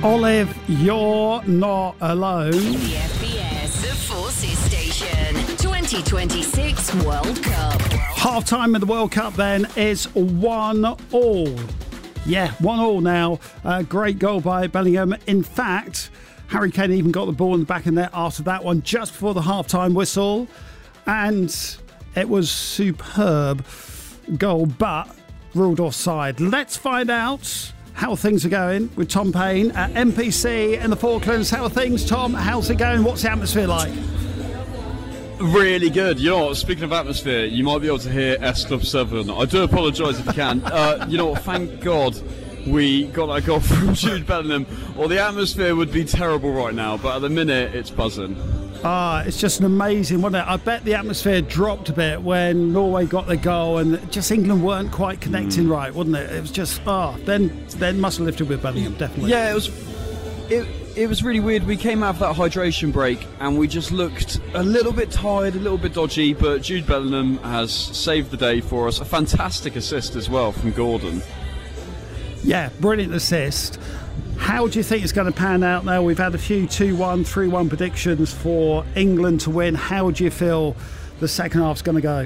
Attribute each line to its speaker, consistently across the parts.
Speaker 1: Olive, you're not alone.
Speaker 2: The FBS, the Forces Station, 2026 World Cup.
Speaker 1: Half-time of the World Cup then is 1-1. Yeah, 1-1 now. Great goal by Bellingham. In fact, Harry Kane even got the ball in the back of the net after that one, just before the half-time whistle. And it was superb goal, but ruled offside. Let's find out how things are going with Tom Payne at NPC in the Falklands. How are things, Tom? How's it going? What's the atmosphere like?
Speaker 3: Really good. You know what, speaking of atmosphere, you might be able to hear S Club 7. I do apologise if you can. You know what, thank God we got that goal from Jude Bellingham, or the atmosphere would be terrible right now, but at the minute it's buzzing.
Speaker 1: It's just an amazing, wasn't it? I bet the atmosphere dropped a bit when Norway got the goal and just England weren't quite connecting right, wasn't it? It was just, then must have lifted with Bellingham, definitely.
Speaker 3: Yeah, it was really weird. We came out of that hydration break and we just looked a little bit tired, a little bit dodgy, but Jude Bellingham has saved the day for us. A fantastic assist as well from Gordon.
Speaker 1: Yeah, brilliant assist. How do you think it's going to pan out now? We've had a few 2-1, 3-1 predictions for England to win. How do you feel the second half's going to go?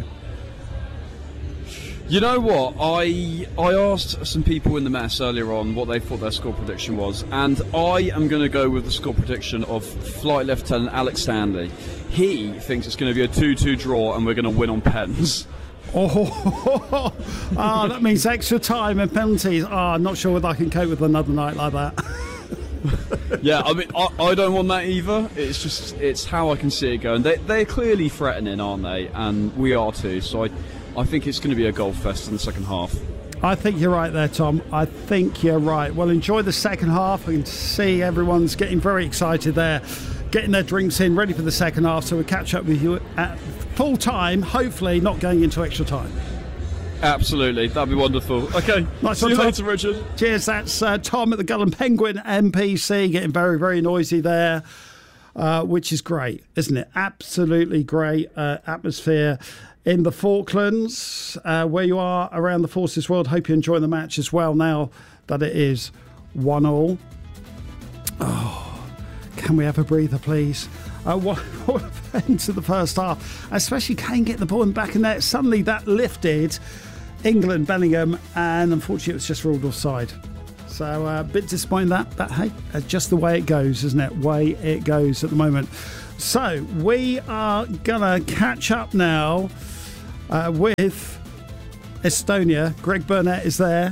Speaker 3: You know what? I asked some people in the mess earlier on what they thought their score prediction was, and I am going to go with the score prediction of Flight Lieutenant Alex Stanley. He thinks it's going to be a 2-2 draw and we're going to win on pens.
Speaker 1: That means extra time and penalties. I'm not sure whether I can cope with another night like that.
Speaker 3: Yeah, I mean, I don't want that either. It's how I can see it going. They're clearly threatening, aren't they? And we are too. So I think it's going to be a goal fest in the second half.
Speaker 1: I think you're right there, Tom. I think you're right. Well, enjoy the second half. I can see everyone's getting very excited there, getting their drinks in, ready for the second half. So we'll catch up with you at full time, hopefully not going into extra time.
Speaker 3: Absolutely, that'd be wonderful. Okay,
Speaker 1: nice
Speaker 3: see
Speaker 1: one,
Speaker 3: you
Speaker 1: Tom.
Speaker 3: later, Richard.
Speaker 1: Cheers, that's Tom at the Gull and Penguin NPC, getting very, very noisy there, which is great, isn't it? Absolutely great atmosphere in the Falklands, where you are around the Forces world. Hope you're enjoying the match as well now that it is 1-1. Oh, can we have a breather, please? What into the first half, especially Kane getting the ball in the back of the net. Suddenly that lifted England, Bellingham, and unfortunately it was just ruled offside. So a bit disappointing but hey, just the way it goes, isn't it? Way it goes at the moment. So we are gonna catch up now with Estonia. Greg Burnett is there.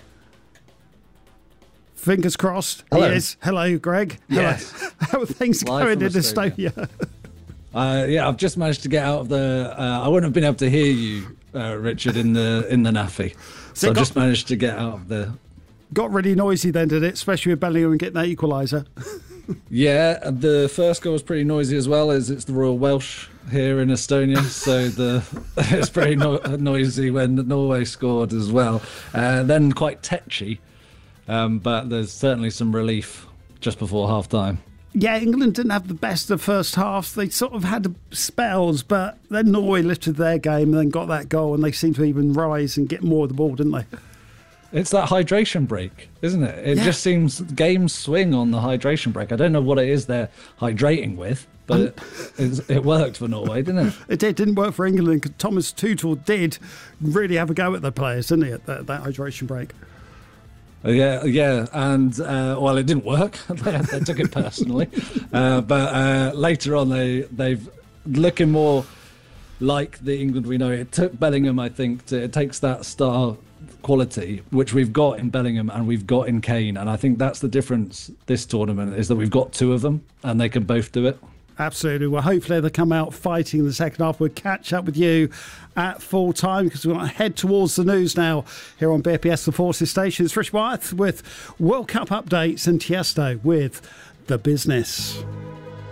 Speaker 1: Fingers crossed.
Speaker 4: Hello.
Speaker 1: He is. Hello, Greg.
Speaker 4: Yes.
Speaker 1: Hello. How are things going in Estonia?
Speaker 4: I've just managed to get out of the. I wouldn't have been able to hear you, Richard, in the NAFI. So I've just managed to get out of the.
Speaker 1: Got really noisy then, did it? Especially with Bellingham and getting that equaliser.
Speaker 4: Yeah, the first goal was pretty noisy as well, as it's the Royal Welsh here in Estonia. So it's pretty noisy when Norway scored as well. Then quite tetchy. But there's certainly some relief just before half-time.
Speaker 1: Yeah, England didn't have the best of first half. They sort of had spells, but then Norway lifted their game and then got that goal, and they seemed to even rise and get more of the ball, didn't they?
Speaker 4: It's that hydration break, isn't it? It just seems games swing on the hydration break. I don't know what it is they're hydrating with, but it worked for Norway, didn't it?
Speaker 1: It didn't work for England. Thomas Tuchel did really have a go at the players, didn't he, at that hydration break?
Speaker 4: Yeah, and well, it didn't work. They took it personally, but later on, they've looking more like the England we know. It took Bellingham, I think, it takes that star quality which we've got in Bellingham and we've got in Kane, and I think that's the difference this tournament, is that we've got two of them and they can both do it.
Speaker 1: Absolutely. Well, hopefully they'll come out fighting in the second half. We'll catch up with you at full time because we're going to head towards the news now here on BPS, the Forces Station. It's Rich Wyeth with World Cup updates and Tiesto with The Business.